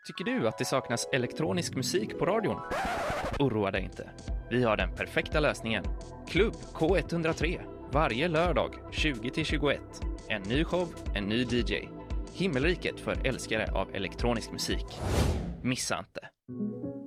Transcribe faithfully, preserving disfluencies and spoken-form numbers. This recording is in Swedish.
Tycker du att det saknas elektronisk musik på radion? Oroa dig inte. Vi har den perfekta lösningen. Klubb K ett noll tre. Varje lördag tjugo till tjugoett. En ny show, en ny D J. Himmelriket för älskare av elektronisk musik. Missa inte.